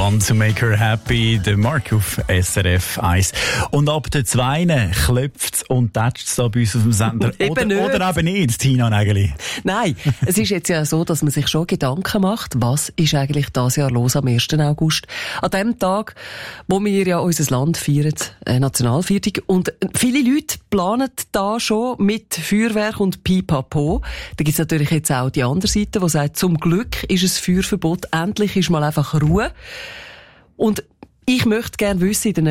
One to Make Her Happy, der Mark auf SRF 1. Und ab der 2 klopft es und tätscht es da bei uns auf dem Sender. oder eben nicht, Tina Nägeli. Nein, es ist jetzt ja so, dass man sich schon Gedanken macht, was ist eigentlich dieses Jahr los am 1. August. An dem Tag, wo wir ja unser Land feiern, Nationalviertig. Und viele Leute planen da schon mit Feuerwerk und Pipapo. Da gibt es natürlich jetzt auch die andere Seite, die sagt, zum Glück ist es Feuerverbot, endlich ist mal einfach Ruhe. Und ich möchte gerne wissen, in den